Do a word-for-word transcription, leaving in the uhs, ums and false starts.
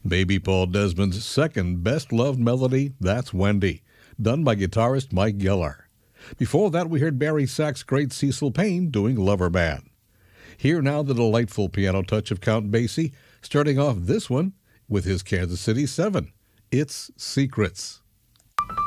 Baby Paul Desmond's second best-loved melody, That's Wendy, done by guitarist Mike Geller. Before that, we heard Barry Sachs' great Cecil Payne doing Lover Man. Hear now the delightful piano touch of Count Basie, starting off this one with his Kansas City Seven. It's Secrets.